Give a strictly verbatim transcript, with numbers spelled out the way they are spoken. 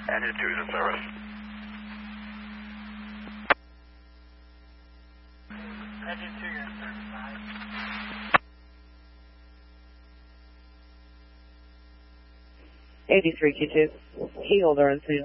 Engine two is in service. Engine two, you're in service, nine. eighty-three Q two. Key holder on scene.